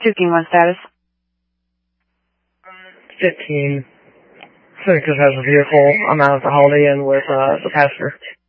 2 King 1 status. 15. I think just has a vehicle. I'm out at the Holiday Inn with the pastor.